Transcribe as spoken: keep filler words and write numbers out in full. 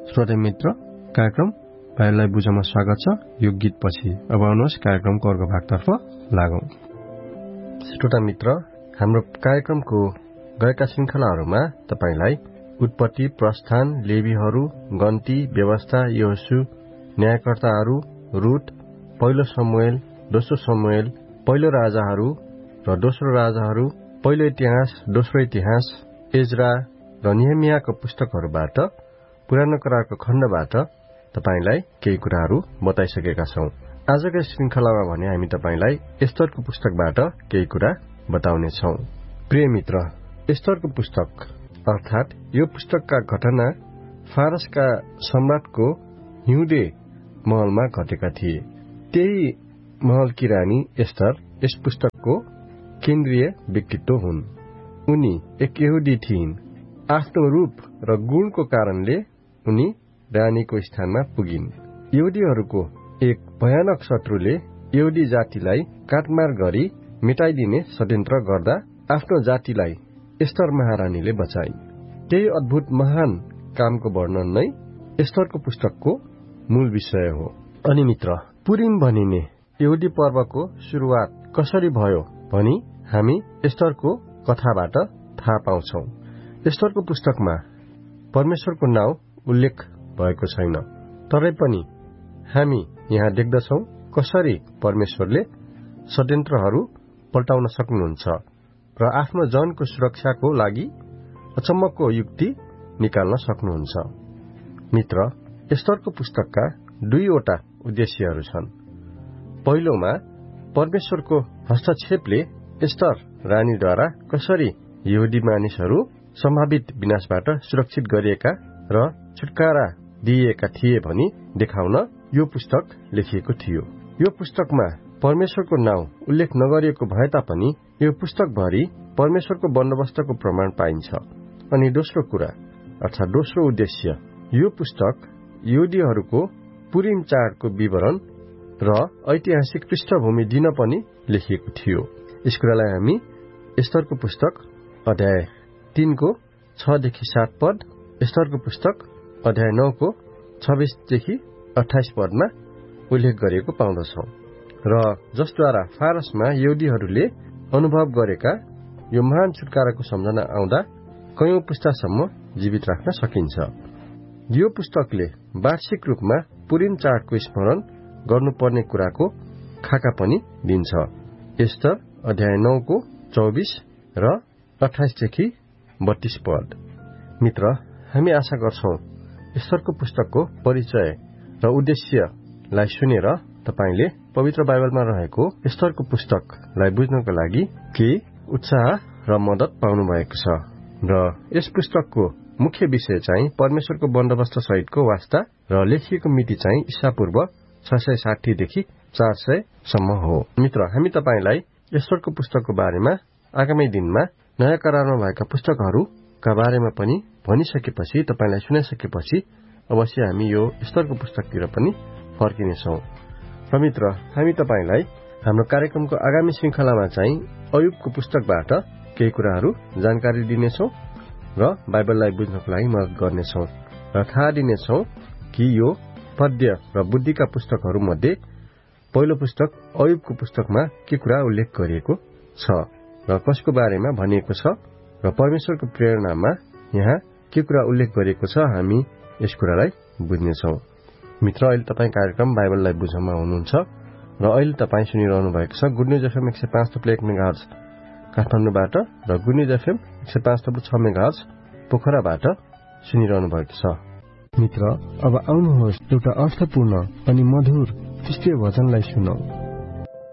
श्रोता मित्र, कार्यक्रम बाइबललाई बुझाउन स्वागत छ। यो गीत पछि अब आउनुहोस् कार्यक्रमको अर्को भागतर्फ लागौं। श्रोता मित्र, हाम्रो कार्यक्रमको गएका श्रृंखलाहरूमा तपाईलाई उत्पत्ति, प्रस्थान, लेवीहरू, गन्ती, व्यवस्था, यहोशू, न्यायकर्ताहरू, रुत, पहिलो समूएल, दोस्रो समूएल, पहिलो राजाहरू र दोस्रो राजाहरू, पहिलो इतिहास, दोस्रो इतिहास, एजरा र नेहमियाको पुस्तकहरूबाट, पुरानो करारको खण्डबाट तपाईलाई केही कुराहरू बताइसकेका छौं। आजको श्रृंखलामा भने हामी तपाईलाई एस्तरको पुस्तकबाट केही कुरा बताउनेछौं। प्रिय मित्र, एस्तरको पुस्तक अर्थात यो पुस्तकका घटना फारसका सम्राटको हिउँदे महलमा घटेका थिए। त्यही महलकी रानी एस्तर यस पुस्तकको केन्द्रीय व्यक्तित्व हुन्। उनी एक यहुदी थिइन्। आफ्नो रूप र गुणको कारणले उनी रानीको स्थानमा पुगिन्। यहुदीहरूको एक भयानक शत्रुले यहुदी जातिलाई काटमार गरी मेटाइदिने षड्यन्त्र गर्दा आफ्नो जातिलाई एस्तर महारानीले बचाइन्। त्यही अद्भुत महान कामको वर्णन नै एस्तरको पुस्तकको मूल विषय हो। अनि मित्र, पुरिम भनिने यहुदी पर्वको शुरूआत कसरी भयो भनी हामी एस्तरको कथाबाट थाहा पाउँछौं। एस्तरको पुस्तकमा परमेश्वरको नाउँ उल्लेख भएको छैन, तरै पनि हामी यहाँ देख्दछौं कसरी परमेश्वरले षड्यन्त्रहरू पल्टाउन सक्नुहुन्छ र आफ्नो जनको सुरक्षाको लागि अचम्मको युक्ति निकाल्न सक्नुहुन्छ। मित्र, एस्तरको पुस्तकका दुईवटा उद्देश्यहरू छन्। पहिलोमा परमेश्वरको हस्तक्षेपले एस्तर रानीद्वारा कसरी यहुदी मानिसहरू सम्भावित विनाशबाट सुरक्षित गरिएका र छुटकारा दिइएका थिए भनी देखाउन यो पुस्तक लेखिएको थियो। यो पुस्तकमा परमेश्वरको नाउँ उल्लेख नगरिएको भए तापनि यो पुस्तकभरि परमेश्वरको बन्दोबस्तको प्रमाण पाइन्छ। अनि दोस्रो कुरा अर्थात दोस्रो उद्देश्य, यो पुस्तक यहुदीहरूको पुरिम चाडको विवरण र ऐतिहासिक पृष्ठभूमि दिन पनि लेखिएको थियो। यस कुरालाई हामी एस्तरको पुस्तक अध्याय तीनको छदेखि सात पद, एस्तरको पुस्तक अध्याय नौको छब्बीसदेखि अठाइस पदमा उल्लेख गरिएको पाउँदछौं र जसद्वारा फारसमा यहुदीहरूले अनुभव गरेका यो महान छुटकाराको सम्झना आउँदा कयौं पुस्तासम्म जीवित राख्न सकिन्छ। यो पुस्तकले वार्षिक रूपमा पुरिम चाडको स्मरण गर्नुपर्ने कुराको खाका पनि दिन्छ। एस्तर अध्याय नौको चौबिस र अठाइसदेखि बत्तीस पद। मित्र, हामी आशा गर्छौं एस्तरको पुस्तकको परिचय र उद्देश्यलाई सुनेर तपाईले पवित्र बाइबलमा रहेको एस्तरको पुस्तकलाई बुझ्नको लागि केही उत्साह र मद्दत पाउनु भएको छ र यस पुस्तकको मुख्य विषय चाहिँ परमेश्वरको बन्दोबस्त सहितको वास्ता र लेखिएको मिति चाहिँ ईसा पूर्व छ सय साठी देखि चार सय सम्म हो। मित्र, हामी तपाईलाई एस्तरको पुस्तकको बारेमा आगामी दिनमा नयाँ करारमा भएका पुस्तकहरूका बारेमा पनि भनिसकेपछि, तपाईलाई सुनाइसकेपछि अवश्य हामी यो एस्तरको पुस्तकतिर पनि फर्किनेछौं। र मित्र, हामी तपाईलाई हाम्रो कार्यक्रमको आगामी श्रृंखलामा चाहिँ अयुबको पुस्तकबाट केही कुराहरू जानकारी दिनेछौं र बाइबललाई बुझ्नको लागि मद्दत गर्नेछौं र थाहा दिनेछौं कि यो पद्य र बुद्धिका पुस्तकहरू मध्ये पहिलो पुस्तक अयुबको पुस्तकमा के कुरा उल्लेख गरिएको छ र कसको बारेमा भनिएको छ र परमेश्वरको प्रेरणामा यहाँ के कुरा उल्लेख गरिएको छ, हामी यस कुरालाई बुझ्नेछौं। मित्र, अहिले तपाई कार्यक्रम बाइबललाई बुझ्नमा हुनुहुन्छ र अहिले तपाई सुनिरहनु भएको छ गुड न्यूज एफएम एक सय पाँच थप्लो एक मेगाहर्ज काठमाडौँबाट र गुड न्यूज एफएम एक सय पाँच थप्लो छ मेगाहर्ज पोखराबाट सुनिरहनु भएको छ। मित्र, अब आउनुहोस् एउटा अर्थपूर्ण अनि मधुर क्रिस्टीय वचनलाई सुनौ।